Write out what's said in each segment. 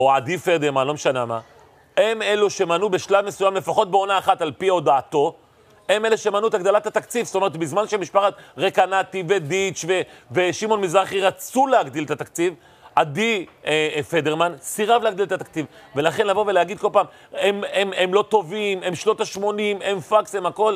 או עדי פדרמן, לא משנה מה, הם אלו שמנו בשלב מסוים, לפחות בעונה אחת על פי הודעתו, הם אלה שמנו את הגדלת התקציב. זאת אומרת, בזמן שמשפחת רקנטי ודיץ' ושמעון מזרחי רצו להגדיל את התקציב, עדי פדרמן סירב להגדיל את התקציב. ולכן לבוא ולהגיד כל פעם, הם לא טובים, הם שנות ה-80, הם פקס, הם הכל.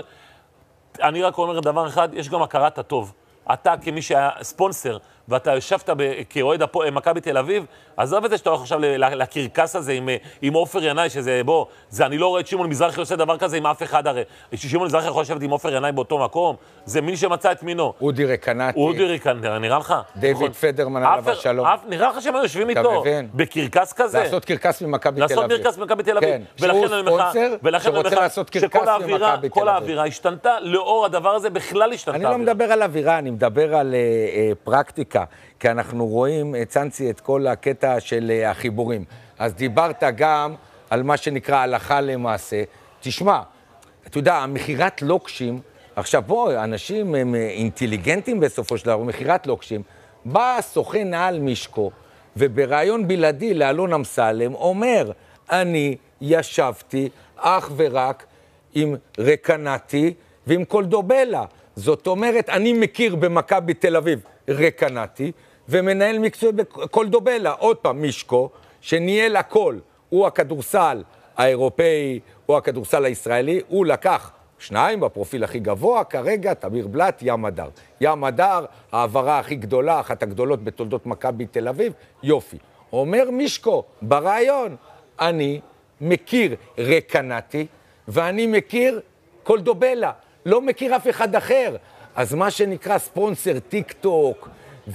אני רק אומר דבר אחד, יש גם הכרת הטוב. אתה כמי שהיה ספונסר, ואתה ישבת כאוהד מכבי תל אביב, עזוב את זה שאתה הולך עכשיו לקרקס הזה עם עופר ינאי, שזה, בוא, זה אני לא רואה את שמעון מזרחי עושה דבר כזה עם אף אחד הרי. שמעון מזרחי יכול לשבת עם עופר ינאי באותו מקום, זה מי שמצא את מינו. אודי רקנטי. אודי רקנטי, נראה לך? דיוויד פדרמן עליו השלום. נראה לך שהם יושבים איתו, בקרקס כזה. לעשות קרקס ממכבי תל אביב. לעשות קרקס ממכבי תל אביב. כן, שהוא ספונסר שרוצה לעשות קרקס ממכבי תל אביב. כל האווירה השתנתה, לאור הדבר הזה בכלל השתנתה. אני לא מדבר על אווירה, אני מדבר על פרקטיקה, כי אנחנו רואים, צנצי, את כל הקטע של החיבורים. אז דיברת גם על מה שנקרא הלכה למעשה. תשמע, אתה יודע, המחירת לוקשים, עכשיו בוא, אנשים הם אינטליגנטים בסופו של דבר, מחירת לוקשים, בא סוכן נעל מישקו, וברעיון בלעדי לאלון אמסלם, אומר, אני ישבתי אך ורק עם רקנטי ועם קולדובלה. זאת אומרת, אני מכיר במכבי תל אביב רקנטי, ומנהל מקצועי בקולדובלה, עוד פעם, מישקו, שניהל הכל, הוא הכדורסל האירופאי, הוא הכדורסל הישראלי, הוא לקח שניים בפרופיל הכי גבוה, כרגע תמיר בלט, ים הדר. ים הדר, העברה הכי גדולה, אחת הגדולות בתולדות מכבי תל אביב, יופי. אומר מישקו, ברעיון, אני מכיר רקנטי, ואני מכיר קולדובלה, לא מכיר אף אחד אחר. אז מה שנקרא ספונסר טיק טוק,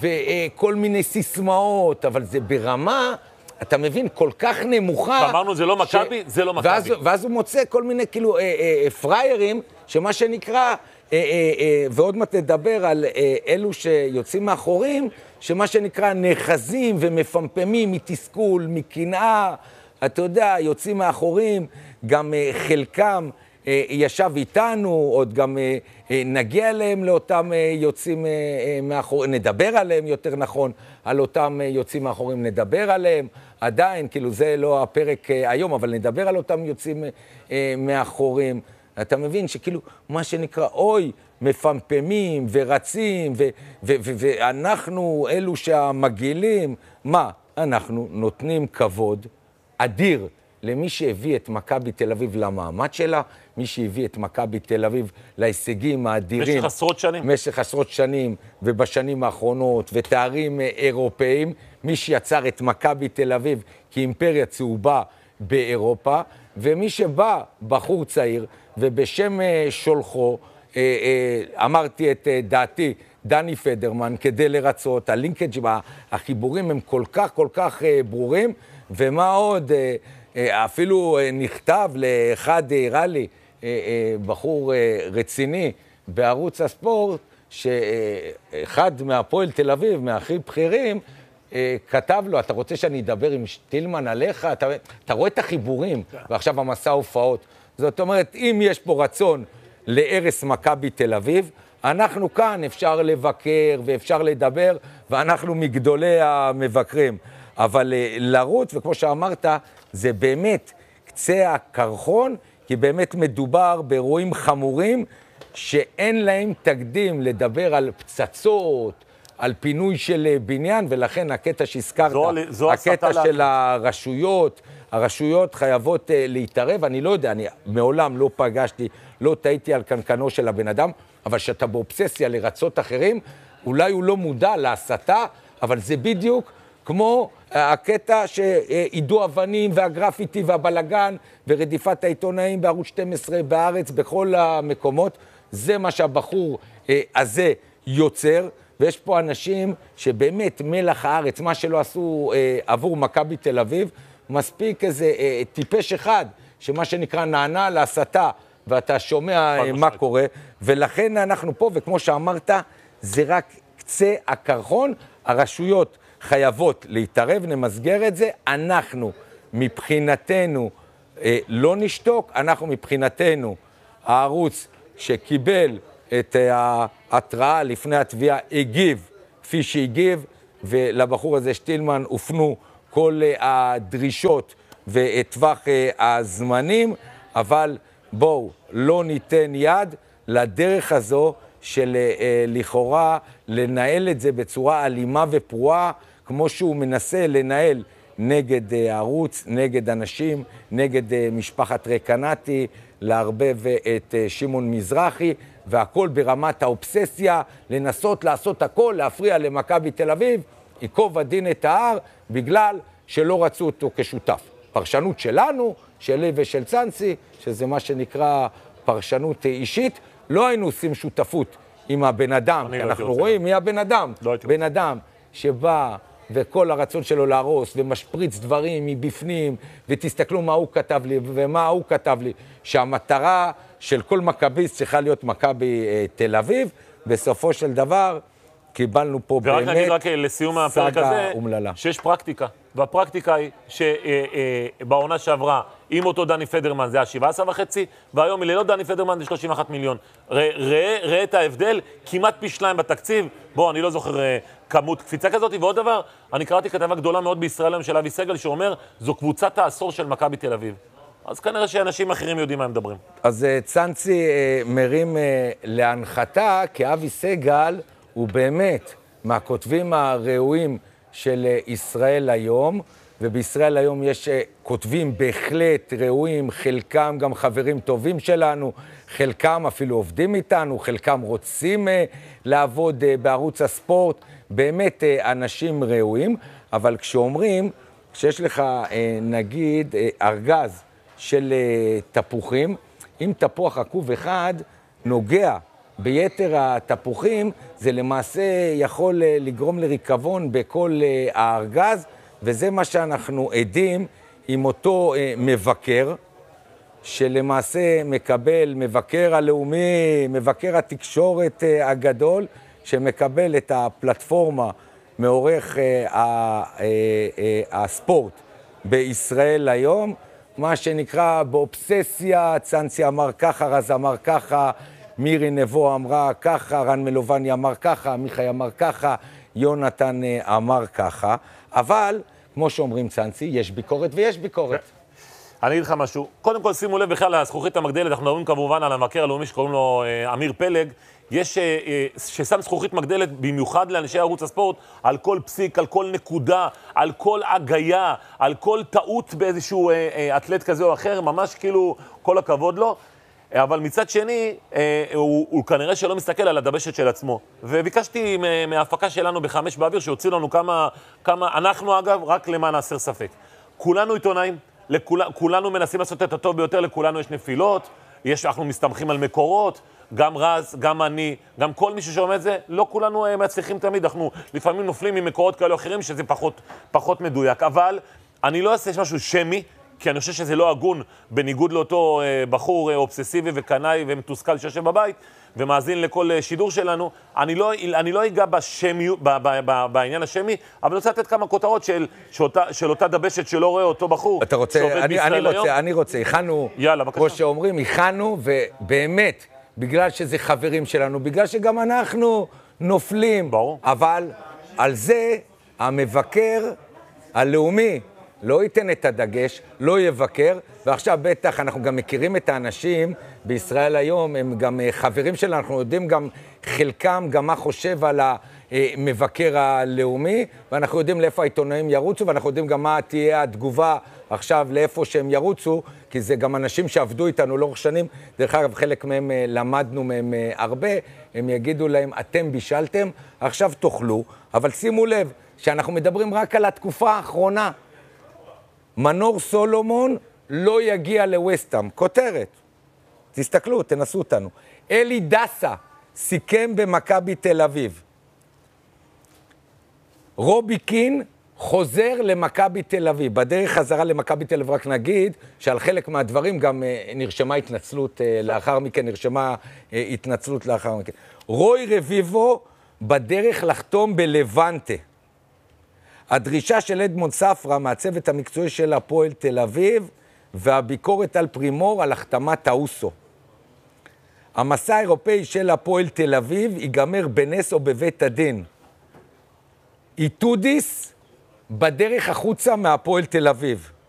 וכל מיני סיסמאות, אבל זה ברמה, אתה מבין, כל כך נמוכה. אמרנו, זה לא מכבי, זה לא מכבי. ואז הוא מוצא כל מיני כאילו פריירים, שמה שנקרא, ועוד מעט נדבר על אלו שיוצאים מאחורים, שמה שנקרא נחזים ומפמפמים מתסכול, מקנאה, אתה יודע, יוצאים מאחורים, גם חלקם ישב איתנו, עוד גם נגיע אליהם לאותם יוצאים מאחורים, נדבר עליהם יותר נכון, על אותם יוצאים מאחורים, נדבר עליהם, עדיין, כאילו זה לא הפרק היום, אבל נדבר על אותם יוצאים מאחורים. אתה מבין שכאילו מה שנקרא, אוי, מפמפמים ורצים, ואנחנו אלו שהמגילים, מה? אנחנו נותנים כבוד אדיר למי שהביא את מכבי תל אביב למעמד שלה, מי שהביא את מכבי תל אביב להישגים האדירים. משך עשרות שנים. משך עשרות שנים, ובשנים האחרונות, ותארים אירופאים, מי שיצר את מכבי תל אביב כאימפריה צהובה באירופה, ומי שבא, בחור צעיר, ובשם שולחו, אמרתי את דעתי, דני פדרמן, כדי לרצות, הלינקג' החיבורים הם כל כך ברורים, ומה עוד, אפילו נכתב לאחד, הראה לי, בחור רציני בערוץ הספורט, שאחד מהפועל תל אביב, מהכי בכירים, כתב לו, אתה רוצה שאני אדבר עם שטילמן עליך? אתה רואה את החיבורים, ועכשיו המסע הופעות. זאת אומרת, אם יש פה רצון לערס מכבי תל אביב, אנחנו כאן, אפשר לבקר ואפשר לדבר, ואנחנו מגדולי המבקרים. אבל לרוץ, וכמו שאמרת, זה באמת קצה הקרחון, כי באמת מדובר באירועים חמורים, שאין להם תקדים לדבר על פצצות, על פינוי של בניין, ולכן הקטע שהזכרת, הקטע של הרשויות חייבות להתערב, אני לא יודע, אני מעולם לא פגשתי, לא טעיתי על קנקנו של הבן אדם, אבל שאתה באובססיה לרצות אחרים, אולי הוא לא מודע להסתה, אבל זה בדיוק כמו הקטע שעידו אבנים והגרפיטי והבלגן ורדיפת העיתונאים בערוץ 12 בארץ, בכל המקומות, זה מה שהבחור הזה יוצר, ויש פה אנשים שבאמת מלח הארץ, מה שלא עשו עבור מכבי תל אביב, מספיק איזה טיפש אחד, שמה שנקרא נענה להסתה, ואתה שומע מה קורה, ולכן אנחנו פה, וכמו שאמרת, זה רק קצה הקרחון, הרשויות חייבות להתערב, נמסגר את זה, אנחנו מבחינתנו לא נשתוק, אנחנו מבחינתנו הערוץ שקיבל את ההתראה לפני התביעה הגיב כפי שהגיב, ולבחור הזה שטילמן הופנו כל הדרישות וטווח הזמנים, אבל בואו לא ניתן יד לדרך הזו של לכאורה לנהל את זה בצורה אלימה ופרועה, כמו שהוא מנסה לנהל נגד ערוץ, נגד אנשים, נגד משפחת רקנטי, לערבב את שמעון מזרחי, והכל ברמת האובססיה, לנסות לעשות הכל, להפריע למכבי תל אביב, ייקוב הדין את ההר, בגלל שלא רצו אותו כשותף. פרשנות שלנו, שלי ושל צאנצי, שזה מה שנקרא פרשנות אישית, לא היינו עושים שותפות עם הבן אדם, כי אנחנו רואים מי הבן אדם. בן אדם שבא וכל הרצון שלו להרוס ומשפריץ דברים מבפנים, ותסתכלו מה הוא כתב לי ומה הוא כתב לי, שהמטרה של כל מכביסט צריכה להיות מכבי תל אביב. בסופו של דבר קיבלנו פה באמת ורק נגיד רק לסיום הפרק הזה, אומללה. שיש פרקטיקה, והפרקטיקה היא שבעונה שעברה, עם אותו דני פדרמן זה ה-17.5, והיום ללא דני פדרמן זה 31 מיליון. ראה את ההבדל, כמעט פי 2 בתקציב. בוא, אני לא זוכר כמות קפיצה כזאת. ועוד דבר, אני קראתי כתבה גדולה מאוד בישראל היום של אבי סגל, שאומר, זו קבוצת העשור של מכבי תל אביב. אז כנראה שאנשים אחרים יודעים מה הם מדברים. אז צאנצי מרים להנחתה, כי אבי סגל הוא באמת מהכותבים הראויים של ישראל היום, ובישראל היום יש כותבים בהחלט ראויים, חלקם גם חברים טובים שלנו, חלקם אפילו עובדים איתנו, חלקם רוצים לעבוד בערוץ הספורט, באמת אנשים ראויים. אבל כשאומרים שיש לך נגיד ארגז של תפוחים, אם תפוח עקוב אחד נוגע ביתר התפוחים, זה למעשה יכול לגרום לריקבון בכל הארגז, וזה מה שאנחנו עדים עם אותו מבקר, שלמעשה מקבל, מבקר הלאומי, מבקר התקשורת הגדול, שמקבל את הפלטפורמה מעורך הספורט בישראל היום, מה שנקרא באובססיה, צאנצי אמר ככה, רז אמר ככה, מירי נבו אמרה ככה, רן מלובני אמר ככה, מיכאי אמר ככה, יונתן אמר ככה, אבל כמו שאומרים צאנצי, יש ביקורת ויש ביקורת. אני אגיד לך משהו, קודם כל שימו לב בכלל לזכוכית המגדלת, אנחנו מדברים כמובן על המבקר הלאומי שקוראים לו אמיר פלג, יש ששם זכוכית מגדלת במיוחד לאנשי ערוץ הספורט, על כל פסיק, על כל נקודה, על כל הגיה, על כל טעות באיזשהו אתלט כזה או אחר, ממש כאילו כל הכבוד לו. אבל מצד שני, הוא כנראה שלא מסתכל על הדבשת של עצמו. וביקשתי מההפקה שלנו בחמש באוויר, שהוציאו לנו כמה, אנחנו אגב, רק למען הסר ספק. כולנו עיתונאים, כולנו מנסים לעשות את הטוב ביותר, לכולנו יש נפילות, אנחנו מסתמכים על מקורות, גם רז, גם אני, גם כל מישהו שאומר את זה, לא כולנו מצליחים תמיד, אנחנו לפעמים נופלים ממקורות כאלה או אחרים, שזה פחות מדויק. אבל אני לא אעשה משהו שמי, כי אני חושב שזה לא הגון, בניגוד לאותו בחור אובססיבי וקנאי ומתוסכל שיושב בבית, ומאזין לכל שידור שלנו. אני לא אגע בעניין השמי, אבל אני רוצה לתת כמה כותרות של אותה דבשת שלא רואה אותו בחור. אתה רוצה, אני רוצה, הכנו, כמו שאומרים, הכנו, ובאמת, בגלל שזה חברים שלנו, בגלל שגם אנחנו נופלים, ברור. אבל על זה המבקר הלאומי, לא ייתן את הדגש, לא יבקר, ועכשיו בטח אנחנו גם מכירים את האנשים בישראל היום, הם גם חברים שלנו, אנחנו יודעים גם חלקם, גם מה חושב על המבקר הלאומי, ואנחנו יודעים לאיפה העיתונאים ירוצו, ואנחנו יודעים גם מה תהיה התגובה עכשיו לאיפה שהם ירוצו, כי זה גם אנשים שעבדו איתנו לאורך שנים, דרך אגב חלק מהם למדנו מהם הרבה, הם יגידו להם, אתם בישלתם, עכשיו תאכלו, אבל שימו לב שאנחנו מדברים רק על התקופה האחרונה, מנור סולומון לא יגיע לווסטהאם. כותרת. תסתכלו, תנסו אותנו. אלי דסה סיכם במכבי תל אביב. רובי קין חוזר למכבי תל אביב. בדרך חזרה למכבי תל אביב רק נגיד שעל חלק מהדברים גם נרשמה התנצלות לאחר מכן, רוי רביבו בדרך לחתום בלוונטה. הדרישה של אדמונד ספרא מהצוות המקצועי של הפועל תל אביב, והביקורת על פרימור על החתמת האוסו. המסע האירופאי של הפועל תל אביב ייגמר בנס או בבית הדין. איתודיס בדרך החוצה מהפועל תל אביב.